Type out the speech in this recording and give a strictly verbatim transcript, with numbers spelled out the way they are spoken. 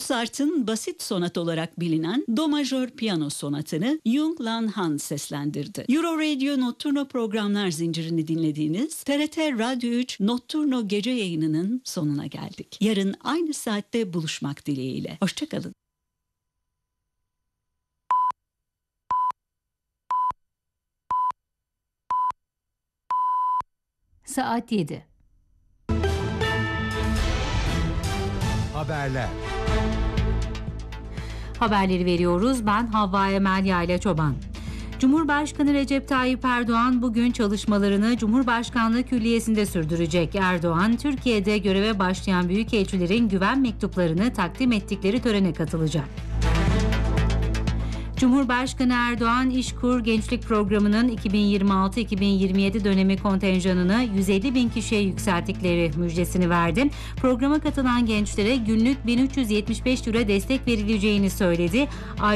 Mozart'ın basit sonat olarak bilinen Do majör piyano sonatını Jung Lan Han seslendirdi. Euro Radio Notturno programlar zincirini dinlediğiniz T R T Radyo üç Notturno gece yayınının sonuna geldik. Yarın aynı saatte buluşmak dileğiyle. Hoşçakalın. Saat yedi. Haberler. Haberleri veriyoruz. Ben Havva Emel Yayla Çoban. Cumhurbaşkanı Recep Tayyip Erdoğan bugün çalışmalarını Cumhurbaşkanlığı Külliyesi'nde sürdürecek. Erdoğan, Türkiye'de göreve başlayan büyükelçilerin güven mektuplarını takdim ettikleri törene katılacak. Cumhurbaşkanı Erdoğan, İşkur Gençlik Programı'nın iki bin yirmi altı iki bin yirmi yedi dönemi kontenjanını yüz elli bin kişiye yükselttikleri müjdesini verdi. Programa katılan gençlere günlük bin üç yüz yetmiş beş lira destek verileceğini söyledi.